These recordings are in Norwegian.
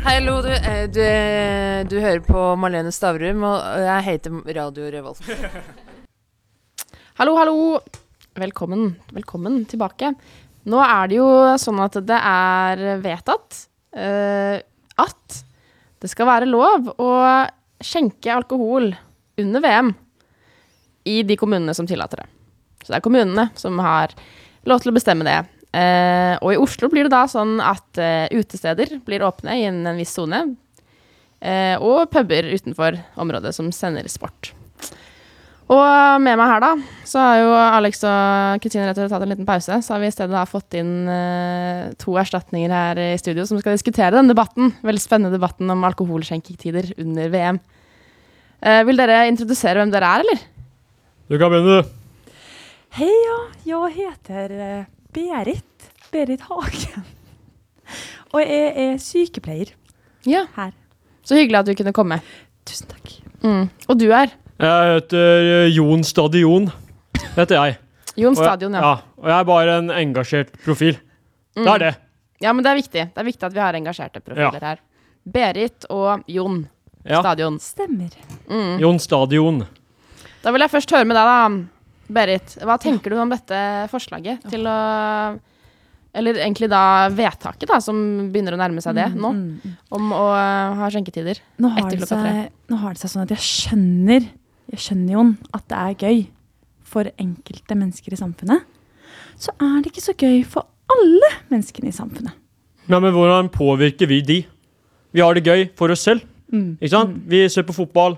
Hallo, du hører på Marlene Stavrum, og jeg heter Radio Revolt. Hallo. Velkommen tilbake. Nå det jo sånn at det vedtatt at det skal være lov å skjenke alkohol under VM i de kommunene som tillater det. Så det kommunene som har lov til å bestemme det. Og i Oslo blir det da sånn at utesteder blir åpne i en viss zone, og puber utenfor området som sender sport. Og med meg her da, så har jo Alex og Kristine rett og slett tatt en liten pause, så har vi i stedet da fått inn 2 erstatninger her i studio som skal diskutere den debatten, veldig spennende debatten om alkoholskjenketider under VM. Vil dere introdusere hvem dere eller? Du kan begynne du. Hej, jag heter Berit Hagen. Og jeg sykepleier her. Så hyggelig at du kunne komme. Tusen takk. Og du Jeg heter Jon Stadion, heter jeg. Jon Stadion, ja. Og jeg bare en engasjert profil. Det det. Ja, men det viktig. Det viktig at vi har engasjerte profiler her. Berit og Jon Stadion. Stemmer. Jon Stadion. Da vil jeg først høre med deg da, Berit. Hva tenker du om dette forslaget til å... Eller egentlig da vedtaket da, som begynner å nærme seg det nå, om å ha skjenketider etter klokka 3. Nå har det seg sånn at jeg skjønner Jon, at det gøy for enkelte mennesker i samfunnet. Så det ikke så gøy for alle menneskene i samfunnet. Ja, men hvordan påvirker vi de? Vi har det gøy for oss selv, ikke sant? Vi ser på fotball.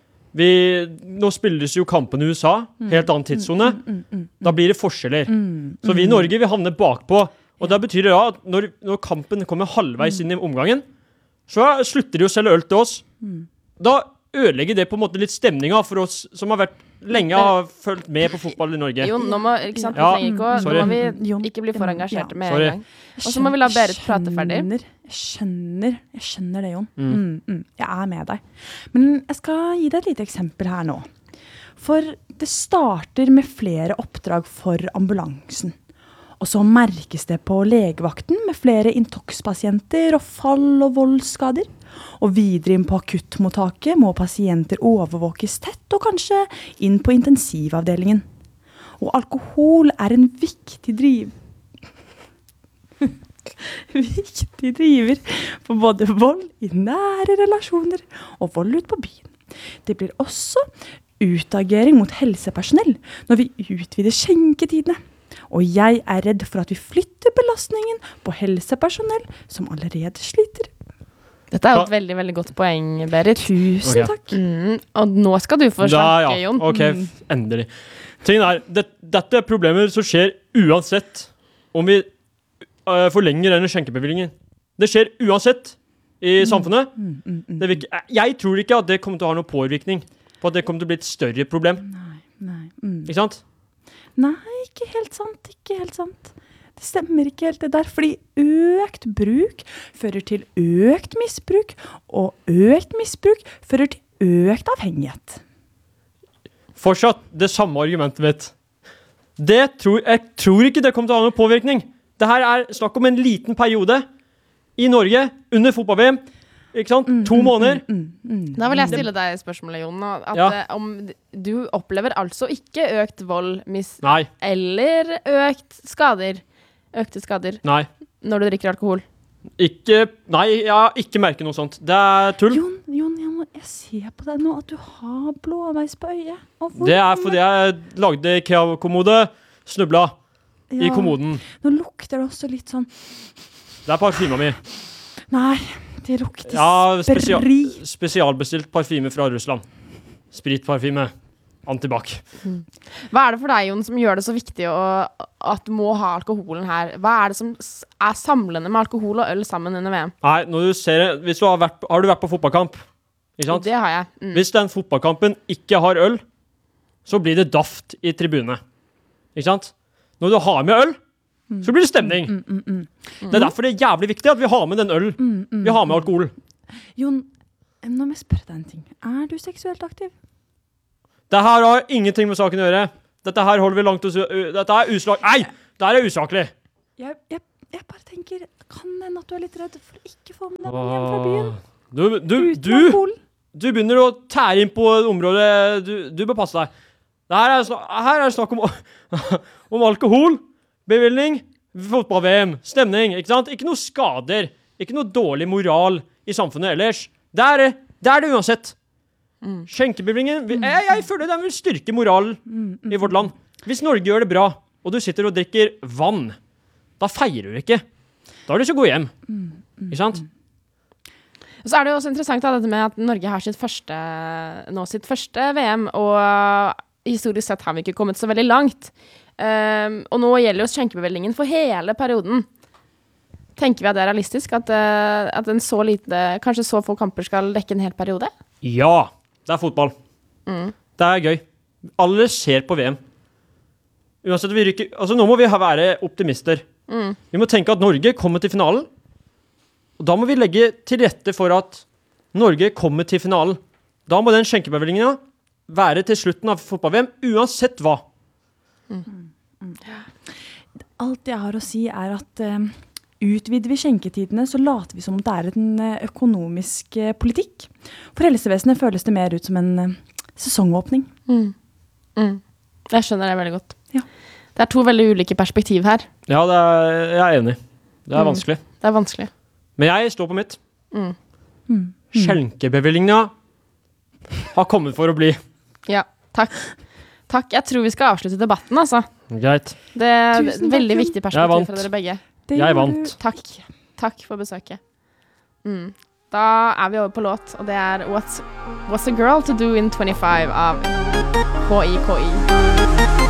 Nå spilles jo kampen i USA, helt annen tidszone. Da blir det forskjeller. Så vi i Norge, vi havner bakpå. Og det betyr da at når kampen kommer halvveis inn i omgangen, så slutter de å selge øl til oss. Da ødelegger det på en måte litt stemninga for oss som har lenge har følt med på fotball i Norge. Jon, nå må, ikke sant, nå må vi ikke bli for engasjerte med en gang. Og så må vi la Berit prate ferdig. Jeg skjønner det, Jon. Jeg med deg. Men jeg skal gi deg et lite eksempel her nå. For det starter med flere oppdrag for ambulansen. Og så merkes det på legevakten med flere intox-pasienter og fall- og voldsskader. Og videre inn på akuttmottaket må pasienter overvåkes tett og kanskje inn på intensivavdelingen. Og alkohol en viktig driver for både vold i nære relasjoner og vold ut på byen. Det blir også utagering mot helsepersonell når vi utvider skjenketidene. Og jeg redd for at vi flytter belastningen på helsepersonell som allerede sliter. Dette jo et veldig, veldig godt poeng, Berit. Tusen takk. Og nå skal du få snakke, Jon. Ok, endelig. Tingen dette problemet som skjer uansett om vi forlenger denne skjenkebevillingen. Det skjer uansett i samfunnet. Jeg tror ikke at det kommer til å ha noen påvirkning på at det kommer til å bli et større problem. Nei. Ikke sant? Nei, ikke helt sant. Det stemmer ikke helt det der, fordi økt bruk fører til økt misbruk, og økt misbruk fører til økt avhengighet. Fortsatt det samme argumentet mitt. Jeg tror ikke det kommer til å ha noen påvirkning. Det her snakk om en liten periode i Norge under fotball-VM. Ikke sant? 2 måneder. Da vil jeg stille deg spørsmålet, Jon. Om du opplever altså ikke økt vold, eller økte skader Nei. Når du drikker alkohol? Nei, jeg har ikke merket noe sånt. Det tull. Jon, jeg ser på deg nå at du har blåveis på øyet. Det fordi jeg lagde IKEA-kommode, snubla i kommoden. Nå lukter det også litt sånn... Det parfyma mi. Nei, det lukter sprit. Spesialbestilt parfyme fra Russland. Spritparfyme. Antibac. Hva det for deg, Jon, som gjør det så viktig at du må ha alkoholen her? Hva det som samlende med alkohol og øl sammen under VM? Nei, når du ser det, har du vært på fotballkamp? Ikke sant? Det har jeg. Hvis den fotballkampen ikke har øl, så blir det daft i tribune. Ikke sant? Når du har med øl, så blir det stemning. Det derfor det jævlig viktig at vi har med den øl. Vi har med alkohol. Jon, nå må jeg spørre deg en ting. Du seksuelt aktiv? Det her har ingenting med saken å gjøre. Dette her holder vi langt Dette usak... Nei! Det her usaklig. jeg bare tenker, kan hende at du er litt redd for å ikke få med deg noen hjem fra byen. Du Uten alkohol. begynner å tære inn på et område. Du bør passe deg. Her er det snakk om, om alkohol, bevilgning, fotball-VM, stemning, ikke sant? Ikke noe skader, ikke noe dårlig moral i samfunnet ellers. Det er det uansett. Skjenkebevilgningen, jeg føler den vil styrke moralen i vårt land. Hvis Norge gjør det bra, og du sitter og drikker vann, da feirer du ikke. Da har du ikke gå hjem. Ikke sant? Og så er det jo også interessant da, dette med at Norge har sitt første VM, og historisk sett har vi ikke kommet så veldig langt. Og nå gjelder jo skjenkebevilgningen for hele perioden. Tenker vi at det er realistisk, at en så lite, kanskje så få kamper skal dekke en hel periode? Ja, det er fotball. Det er gøy. Alle ser på VM. Uansett, nå må vi være optimister. Vi må tenke at Norge kommer til finalen, og da må vi legge til rette for at Norge kommer til finalen. Da må den skjenkebevilgningen være til slutten av fotball-VM, uansett hva. Alt jeg har å si er at utvider vi skjenketidene, så later vi som det er en økonomisk politikk. For helsevesenet føles det mer ut som en sesongåpning. Jeg skjønner det veldig godt. Ja. Det er to veldig ulike perspektiv her. Ja, jeg er enig. Det er vanskelig. Det er vanskelig. Men jeg står på mitt. Skjenkebevilgningen har kommet for å bli. Ja, takk. Takk, jeg tror vi skal avslutte debatten, altså. Greit. Det er Tusen et takk, veldig Jon. viktig Jeg perspektiv vant. fra dere begge. Jeg vant. Takk for besøket. Da er vi over på låt, og det er What's a Girl to Do in 25 av KIKI.